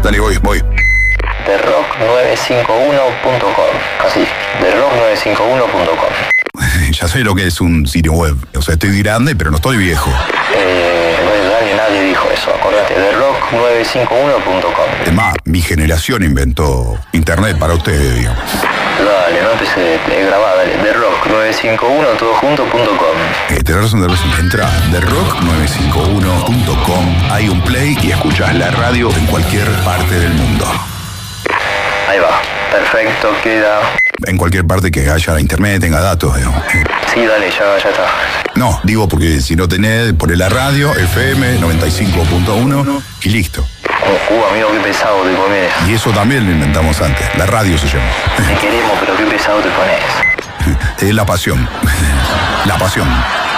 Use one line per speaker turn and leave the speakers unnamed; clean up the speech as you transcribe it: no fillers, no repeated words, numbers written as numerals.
Dale, voy.
TheRock951.com. Así, TheRock951.com.
Ya sé lo que es un sitio web. O sea, estoy grande, pero no estoy viejo.
Nadie dijo eso, acordate, TheRock951.com.
Es más, mi generación inventó internet para ustedes, digamos.
Dale, no empecé a grabar, dale, TheRock951todojunto.com.
Tenés razón. Entra a TheRock951.com, hay un play y escuchás la radio en cualquier parte del mundo.
Ahí va, perfecto, queda.
En cualquier parte que haya internet, tenga datos, digamos.
Sí, dale, ya está.
No, digo porque si no tenés, poné la radio, FM 95.1 y listo.
Amigo, qué pesado te pones.
Y eso también lo inventamos antes. La radio se llama.
Te queremos, pero qué pesado te pones.
Es la pasión. La pasión.